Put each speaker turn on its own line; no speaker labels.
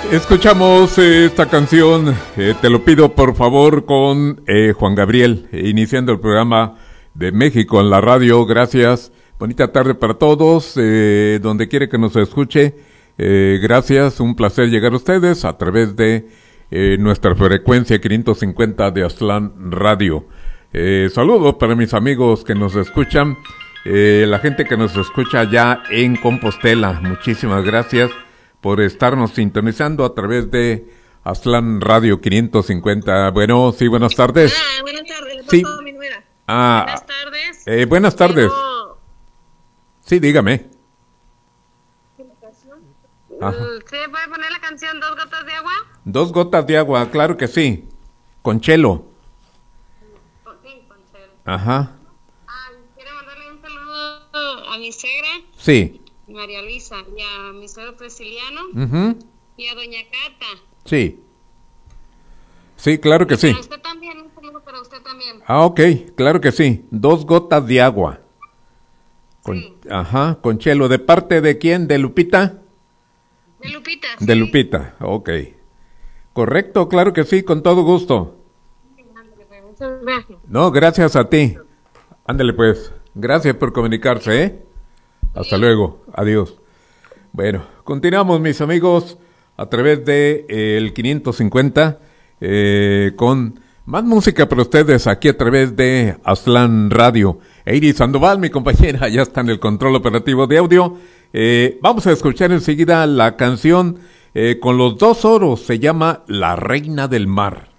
Escuchamos esta canción, te lo pido por favor, con Juan Gabriel, iniciando el programa de México en la radio. Gracias, bonita tarde para todos, donde quiere que nos escuche. Gracias, un placer llegar a ustedes a través de nuestra frecuencia 550 de Aztlán Radio. Saludos para mis amigos que nos escuchan, la gente que nos escucha ya en Compostela. Muchísimas gracias por estarnos sintonizando a través de Aztlán Radio 550. Bueno, sí, buenas tardes.
Buenas tardes, le
sí.
paso a mi nuera.
Buenas tardes. Buenas tardes.
Pero...
Sí, dígame.
¿Se puede poner la canción Dos Gotas de Agua?
Dos Gotas de Agua, claro que sí. Con Chelo.
Sí, con Chelo.
Ajá.
¿Quiere mandarle un saludo a mi suegra?
Sí.
María Luisa, y a mi suegro Prisciliano, y a doña Cata.
Sí. Sí, claro que sí.
Para usted también, un saludo para usted también.
Ok, claro que sí. Dos Gotas de Agua.
Sí.
Ajá, con Chelo. ¿De parte de quién? ¿De Lupita?
De Lupita, sí.
De Lupita, ok. Correcto, claro que sí, con todo gusto.
Muchas gracias.
No, gracias a ti. Ándale pues. Gracias por comunicarse, ¿eh? Hasta luego, adiós. Bueno, continuamos mis amigos a través de el 550 con más música para ustedes aquí a través de Aztlán Radio. Iris Sandoval, mi compañera, ya está en el control operativo de audio. Vamos a escuchar enseguida la canción con los dos oros, se llama La Reina del Mar.